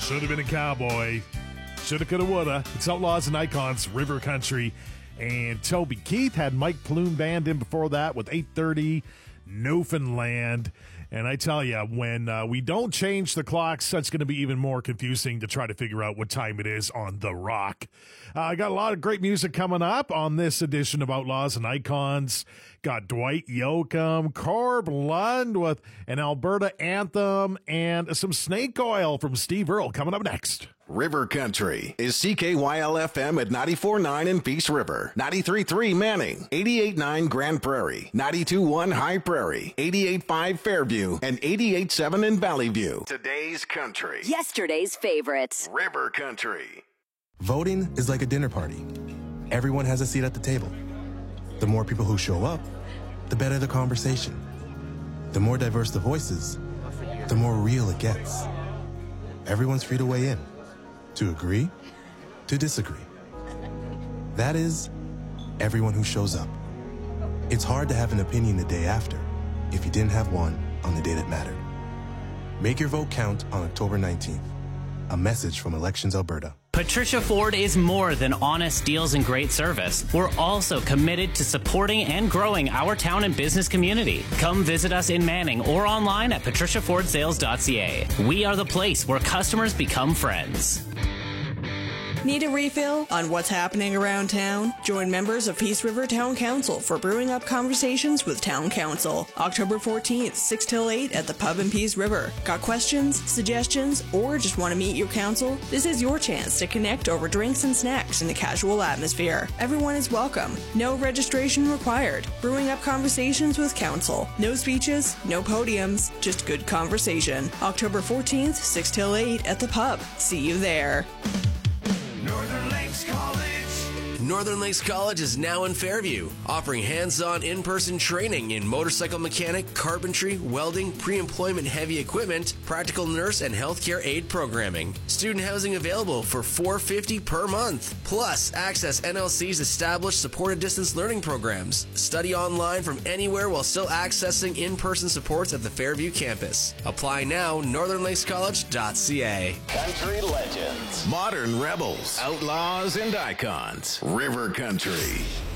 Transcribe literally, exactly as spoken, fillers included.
Should have been a cowboy. Shoulda, coulda, woulda. It's Outlaws and Icons, River Country. And Toby Keith had Mike Plume Band in before that with eight thirty, Newfoundland. And I tell you, when uh, we don't change the clocks, that's going to be even more confusing to try to figure out what time it is on The Rock. Uh, I got a lot of great music coming up on this edition of Outlaws and Icons. Got Dwight Yoakam, Corb Lund with an Alberta anthem, and some snake oil from Steve Earle coming up next. River Country is C K Y L F M at ninety-four point nine in Peace River, ninety-three point three Manning, eighty-eight point nine Grand Prairie, ninety-two point one High Prairie, eighty-eight point five Fairview, and eighty-eight point seven in Valley View. Today's country. Yesterday's favorites. River Country. Voting is like a dinner party. Everyone has a seat at the table. The more people who show up, the better the conversation. The more diverse the voices, the more real it gets. Everyone's free to weigh in. To agree, to disagree. That is, everyone who shows up. It's hard to have an opinion the day after if you didn't have one on the day that mattered. Make your vote count on October nineteenth. A message from Elections Alberta. Patricia Ford is more than honest deals and great service. We're also committed to supporting and growing our town and business community. Come visit us in Manning or online at patricia ford sales dot c a. We are the place where customers become friends. Need a refill on what's happening around town? Join members of Peace River Town Council for Brewing Up Conversations with Town Council. October fourteenth, six till eight at the Pub in Peace River. Got questions, suggestions, or just want to meet your council? This is your chance to connect over drinks and snacks in a casual atmosphere. Everyone is welcome. No registration required. Brewing Up Conversations with Council. No speeches, no podiums, just good conversation. October fourteenth, six till eight at the Pub. See you there. Northern Lakes College. Northern Lakes College is now in Fairview, offering hands-on in-person training in motorcycle mechanic, carpentry, welding, pre-employment heavy equipment, practical nurse, and healthcare aid programming. Student housing available for four hundred fifty dollars per month. Plus, access N L C's established supported distance learning programs. Study online from anywhere while still accessing in-person supports at the Fairview campus. Apply now, northern lakes college dot c a. Country legends. Modern rebels. Outlaws and icons. River Country.